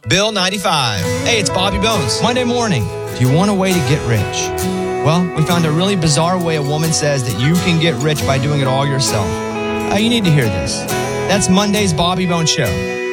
Bill 95. Hey, it's Bobby Bones. Monday morning, do you want a way to get rich? Well, we found a really bizarre way a woman says that you can get rich by doing it all yourself. You need to hear this. That's Monday's Bobby Bones Show.